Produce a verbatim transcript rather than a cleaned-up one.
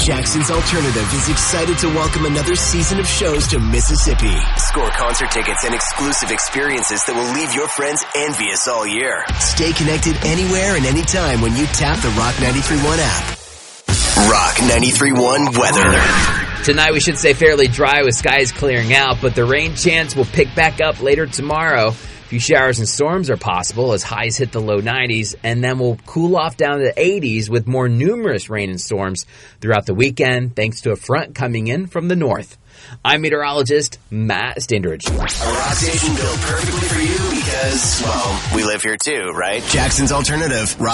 Jackson's Alternative is excited to welcome another season of shows to Mississippi. Score concert tickets and exclusive experiences that will leave your friends envious all year. Stay connected anywhere and anytime when you tap the Rock ninety-three point one app. Rock ninety-three point one weather. Tonight we should stay fairly dry with skies clearing out, but the rain chance will pick back up later tomorrow. A few showers and storms are possible as highs hit the low nineties, and then we'll cool off down to the eighties with more numerous rain and storms throughout the weekend thanks to a front coming in from the north. I'm meteorologist Matt Standridge. A rock station built perfectly for you because, well, we live here too, right? Jackson's Alternative. Rock